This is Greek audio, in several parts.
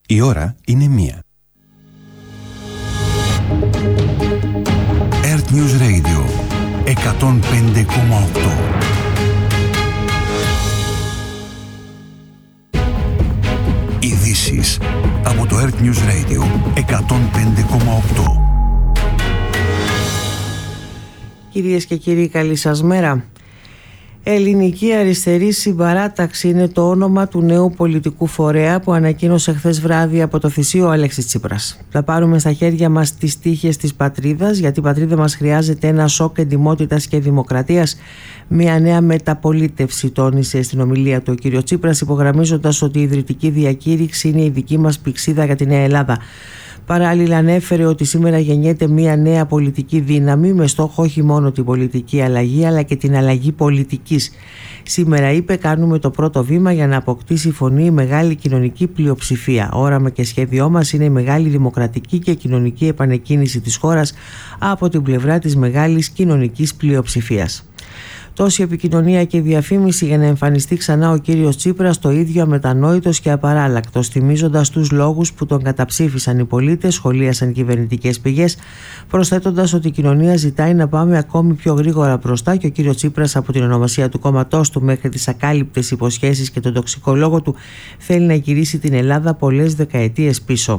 Η ώρα είναι 1. Earth News Radio 105,8. Ειδήσεις από το Earth News Radio 105,8. Κυρίες και κύριοι, καλή σας μέρα. Ελληνική Αριστερή Συμπαράταξη είναι το όνομα του νέου πολιτικού φορέα που ανακοίνωσε χθες βράδυ από το θυσίο ο Αλέξης Τσίπρας. Θα πάρουμε στα χέρια μας τις τύχες της πατρίδας, γιατί η πατρίδα μας χρειάζεται ένα σοκ εντιμότητας και δημοκρατίας. Μια νέα μεταπολίτευση, τόνισε στην ομιλία του ο κ. Τσίπρας, υπογραμμίζοντας ότι η ιδρυτική διακήρυξη είναι η δική μας πηξίδα για τη Νέα Ελλάδα. Παράλληλα ανέφερε ότι σήμερα γεννιέται μια νέα πολιτική δύναμη με στόχο όχι μόνο την πολιτική αλλαγή αλλά και την αλλαγή πολιτικής. Σήμερα, είπε, κάνουμε το πρώτο βήμα για να αποκτήσει φωνή η μεγάλη κοινωνική πλειοψηφία. Όραμα και σχέδιό μας είναι η μεγάλη δημοκρατική και κοινωνική επανεκκίνηση της χώρας από την πλευρά της μεγάλης κοινωνικής πλειοψηφίας. Τόση επικοινωνία και διαφήμιση για να εμφανιστεί ξανά ο κύριος Τσίπρας, το ίδιο αμετανόητος και απαράλλακτος, θυμίζοντας τους λόγους που τον καταψήφισαν οι πολίτες, σχολίασαν κυβερνητικές πηγές, προσθέτοντας ότι η κοινωνία ζητάει να πάμε ακόμη πιο γρήγορα μπροστά και ο κύριος Τσίπρας, από την ονομασία του κόμματός του μέχρι τις ακάλυπτες υποσχέσεις και τον τοξικολόγο του, θέλει να γυρίσει την Ελλάδα πολλές δεκαετίες πίσω.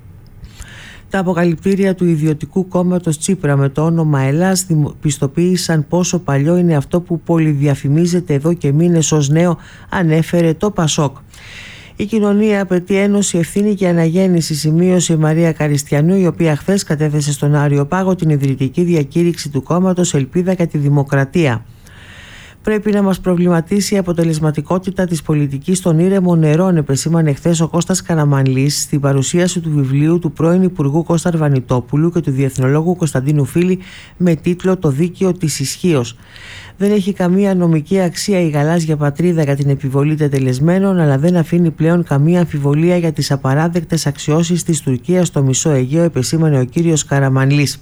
Τα αποκαλυπτήρια του ιδιωτικού κόμματος Τσίπρα με το όνομα Ελλάς πιστοποίησαν πόσο παλιό είναι αυτό που πολυδιαφημίζεται εδώ και μήνες ως νέο, ανέφερε το Πασόκ. Η κοινωνία απαιτεί ένωση, ευθύνη και αναγέννηση, σημείωσε η Μαρία Καριστιανού, η οποία χθες κατέθεσε στον Άριο Πάγο την ιδρυτική διακήρυξη του κόμματος Ελπίδα για τη Δημοκρατία. Πρέπει να μας προβληματίσει η αποτελεσματικότητα της πολιτικής των ήρεμων νερών, επεσήμανε χθες ο Κώστας Καραμανλής στην παρουσίαση του βιβλίου του πρώην Υπουργού Κώστα Αρβανιτόπουλου και του διεθνολόγου Κωνσταντίνου Φίλη με τίτλο «Το δίκαιο της ισχύος». Δεν έχει καμία νομική αξία η γαλάζια πατρίδα για την επιβολή τετελεσμένων, αλλά δεν αφήνει πλέον καμία αμφιβολία για τις απαράδεκτες αξιώσεις της Τουρκίας στο Μισό Αιγαίο, επεσήμανε ο κύριος Καραμανλής.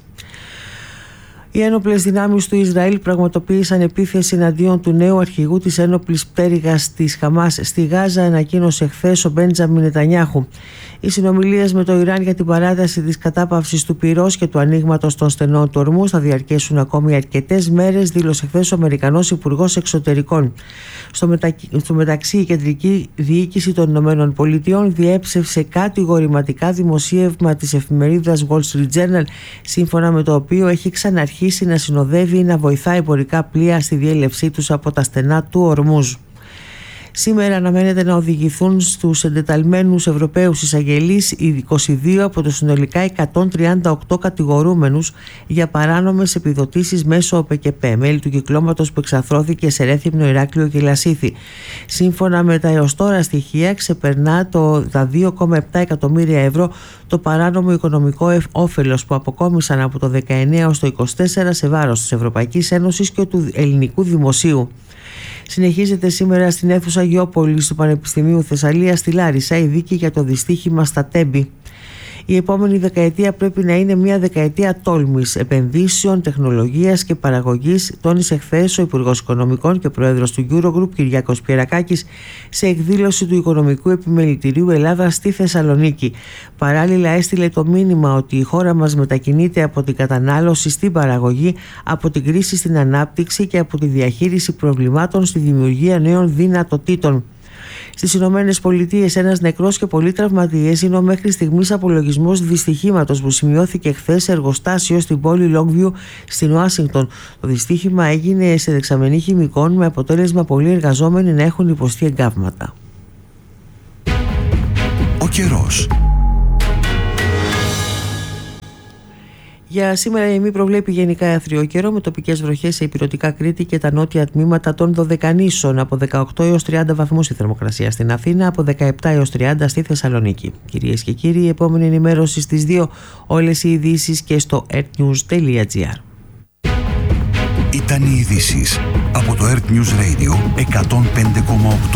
Οι ένοπλες δυνάμεις του Ισραήλ πραγματοποίησαν επίθεση εναντίον του νέου αρχηγού της ένοπλης πτέρυγας της Χαμάς στη Γάζα, ανακοίνωσε χθες ο Μπέντζαμιν Νετανιάχου. Οι συνομιλίες με το Ιράν για την παράταση της κατάπαυσης του πυρός και του ανοίγματος των στενών του Ορμούς θα διαρκέσουν ακόμη αρκετές μέρες, δήλωσε χθες ο Αμερικανός Υπουργός Εξωτερικών. Στο μεταξύ, η κεντρική διοίκηση των ΗΠΑ διέψευσε κατηγορηματικά δημοσίευμα της εφημερίδας Wall Street Journal, σύμφωνα με το οποίο έχει ξαναρχίσει να συνοδεύει ή να βοηθάει εμπορικά πλοία στη διέλευσή τους από τα στενά του Ορμούζ. Σήμερα αναμένεται να οδηγηθούν στους εντεταλμένους Ευρωπαίους εισαγγελείς οι 22 από τους συνολικά 138 κατηγορούμενους για παράνομες επιδοτήσεις μέσω ΟΠΕΚΕΠΕ, μέλη του κυκλώματος που εξαθρώθηκε σε Ρέθυμνο, Ηράκλειο και Λασίθι. Σύμφωνα με τα έως τώρα στοιχεία, ξεπερνά τα 2,7 εκατομμύρια ευρώ το παράνομο οικονομικό όφελος που αποκόμισαν από το 19 έως το 24 σε βάρος της Ευρωπαϊκής Ένωσης και του ελληνικού δημοσίου. Συνεχίζεται σήμερα στην αίθουσα Γεώπολης του Πανεπιστημίου Θεσσαλίας στη Λάρισα η δίκη για το δυστύχημα στα Τέμπη. Η επόμενη δεκαετία πρέπει να είναι μια δεκαετία τόλμης, επενδύσεων, τεχνολογίας και παραγωγής, τόνισε χθες ο Υπουργός Οικονομικών και Πρόεδρος του Eurogroup Κυριάκος Πιερακάκης σε εκδήλωση του Οικονομικού Επιμελητηρίου Ελλάδα στη Θεσσαλονίκη. Παράλληλα έστειλε το μήνυμα ότι η χώρα μας μετακινείται από την κατανάλωση στην παραγωγή, από την κρίση στην ανάπτυξη και από τη διαχείριση προβλημάτων στη δημιουργία νέων δυνατοτήτων. Στις Ηνωμένες Πολιτείες, ένας νεκρός και πολλοί τραυματίες είναι ο μέχρι στιγμής απολογισμός δυστυχήματος που σημειώθηκε χθες σε εργοστάσιο στην πόλη Longview στην Ουάσιγκτον. Το δυστύχημα έγινε σε δεξαμενή χημικών με αποτέλεσμα πολλοί εργαζόμενοι να έχουν υποστεί εγκάβματα. Ο καιρός. Για σήμερα η ΕΜΗ προβλέπει γενικά άθριο καιρό με τοπικές βροχές σε ηπειρωτικά Κρήτη και τα νότια τμήματα των Δωδεκανήσων. Από 18 έως 30 βαθμούς η θερμοκρασία στην Αθήνα, από 17 έως 30 στη Θεσσαλονίκη. Κυρίες και κύριοι, η επόμενη ενημέρωση στις 2, όλες οι ειδήσεις και στο earthnews.gr. Ήταν οι ειδήσεις από το Earth News Radio 105,8.